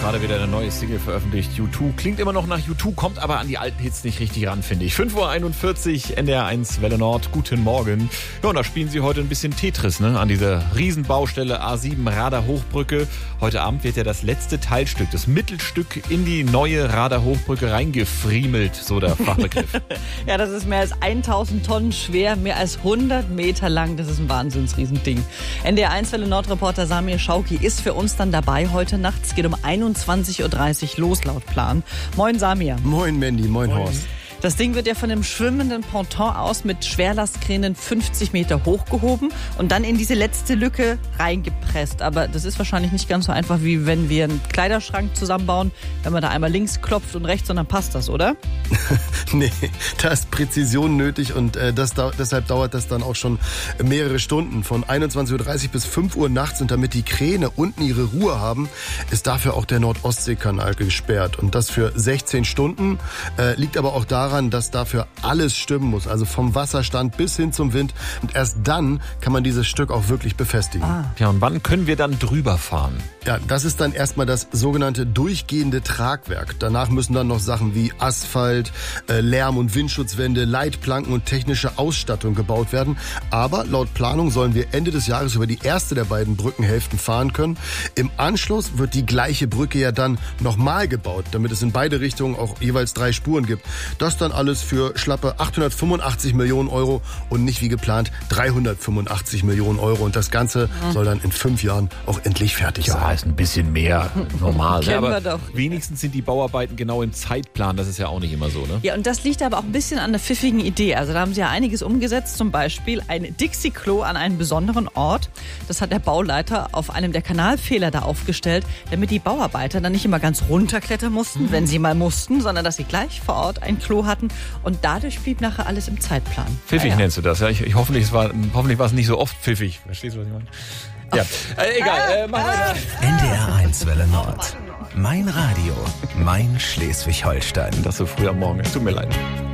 gerade wieder eine neue Single veröffentlicht. U2 klingt immer noch nach U2, kommt aber an die alten Hits nicht richtig ran, finde ich. 5:41 Uhr, NDR1 Welle Nord. Guten Morgen. Ja, und da spielen sie heute ein bisschen Tetris, ne? An dieser Riesenbaustelle A7 Rader Hochbrücke. Heute Abend wird ja das letzte Teilstück, das Mittelstück in die neue Rader Hochbrücke reingefriemelt, so der Fachbegriff. Ja, das ist mehr als 1000 Tonnen schwer, mehr als 100 Meter lang. Das ist ein Wahnsinnsriesending. NDR1 Welle Nord Reporter Samir Schauki ist für uns dann dabei heute Nacht. Es geht um 21:30 Uhr los laut Plan. Moin Samir. Moin Mandy, moin Horst. Das Ding wird ja von dem schwimmenden Ponton aus mit Schwerlastkränen 50 Meter hochgehoben und dann in diese letzte Lücke reingepresst. Aber das ist wahrscheinlich nicht ganz so einfach, wie wenn wir einen Kleiderschrank zusammenbauen. Wenn man da einmal links klopft und rechts und dann passt das, oder? Nee, da ist Präzision nötig und deshalb dauert das dann auch schon mehrere Stunden. Von 21:30 Uhr bis 5 Uhr nachts, und damit die Kräne unten ihre Ruhe haben, ist dafür auch der Nord-Ostsee-Kanal gesperrt. Und das für 16 Stunden, liegt aber auch daran, dass dafür alles stimmen muss, also vom Wasserstand bis hin zum Wind. Und erst dann kann man dieses Stück auch wirklich befestigen. Ja, und wann können wir dann drüber fahren? Ja, das ist dann erstmal das sogenannte durchgehende Tragwerk. Danach müssen dann noch Sachen wie Asphalt, Lärm- und Windschutzwände, Leitplanken und technische Ausstattung gebaut werden. Aber laut Planung sollen wir Ende des Jahres über die erste der beiden Brückenhälften fahren können. Im Anschluss wird die gleiche Brücke ja dann nochmal gebaut, damit es in beide Richtungen auch jeweils 3 Spuren gibt. Das dann alles für schlappe 885 Millionen Euro und nicht wie geplant 385 Millionen Euro. Und das Ganze soll dann in 5 Jahren auch endlich fertig sein. Ja, ist ein bisschen mehr normal. Kennen aber wir doch. wenigstens sind die Bauarbeiten genau im Zeitplan. Das ist ja auch nicht immer so, ne? Ja, und das liegt aber auch ein bisschen an der pfiffigen Idee. Also da haben sie ja einiges umgesetzt, zum Beispiel ein Dixie-Klo an einem besonderen Ort. Das hat der Bauleiter auf einem der Kanalfehler da aufgestellt, damit die Bauarbeiter dann nicht immer ganz runterklettern mussten, wenn sie mal mussten, sondern dass sie gleich vor Ort ein Klo hatten. Und dadurch blieb nachher alles im Zeitplan. Pfiffig nennst du das, ja? Hoffentlich war es nicht so oft pfiffig. Verstehst du, was ich meine? Ja, egal, machen wir NDR1 Welle Nord. Mein Radio, mein Schleswig-Holstein. das so früh am Morgen. Es tut mir leid.